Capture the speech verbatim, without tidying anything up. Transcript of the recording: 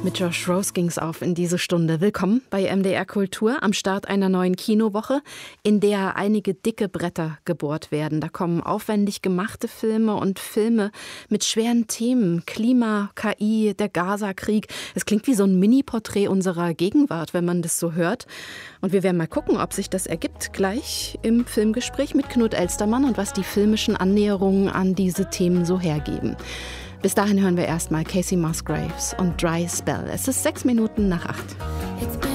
Mit Josh Rose ging's auf in diese Stunde. Willkommen bei M D R Kultur am Start einer neuen Kinowoche, in der einige dicke Bretter gebohrt werden. Da kommen aufwendig gemachte Filme und Filme mit schweren Themen. Klima, K I, der Gaza-Krieg. Es klingt wie so ein Mini-Porträt unserer Gegenwart, wenn man das so hört. Und wir werden mal gucken, ob sich das ergibt, gleich im Filmgespräch mit Knut Elstermann und was die filmischen Annäherungen an diese Themen so hergeben. Bis dahin hören wir erstmal Casey Musgraves und Dry Spell. Es ist sechs Minuten nach acht.